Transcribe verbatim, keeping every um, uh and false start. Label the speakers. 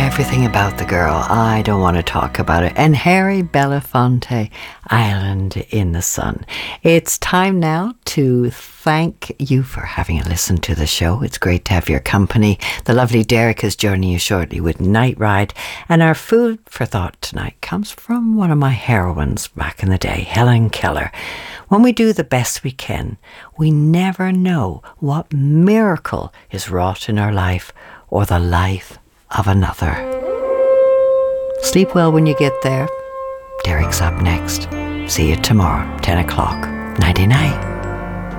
Speaker 1: everything about the girl. I don't want to talk about it. And Harry Belafonte, Island in the Sun. It's time now to thank you for having listened to the show. It's great to have your company. The lovely Derek is joining you shortly with Night Ride. And our food for thought tonight comes from one of my heroines back in the day, Helen Keller. When we do the best we can, we never know what miracle is wrought in our life or the life of another. Sleep well when you get there. Derek's up next. See you tomorrow, ten o'clock. Nighty night.